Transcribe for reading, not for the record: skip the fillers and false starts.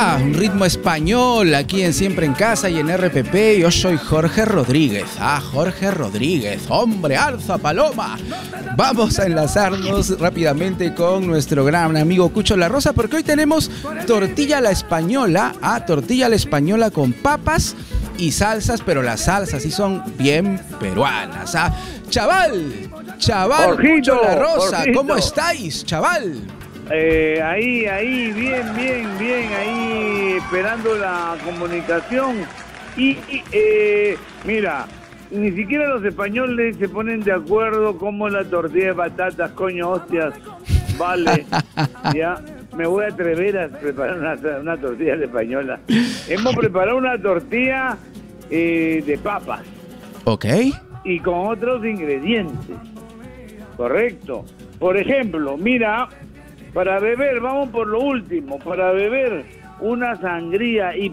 Un ritmo español aquí en Siempre en Casa y en RPP. Yo soy Jorge Rodríguez. Jorge Rodríguez. Hombre, alza paloma. Vamos a enlazarnos rápidamente con nuestro gran amigo Cucho La Rosa, porque hoy tenemos tortilla a la española. Tortilla a la española con papas y salsas, pero las salsas sí son bien peruanas. Chaval, Jorgito, Cucho La Rosa, Jorgito. ¿cómo estáis, chaval? Ahí, bien, ahí esperando la comunicación. Mira, ni siquiera los españoles se ponen de acuerdo cómo la tortilla de patatas, coño, hostias, vale, ya. Me voy a atrever a preparar una tortilla española. Hemos preparado una tortilla de papas. Ok. Y con otros ingredientes. Correcto. Por ejemplo, mira, para beber, vamos por lo último, para beber una sangría y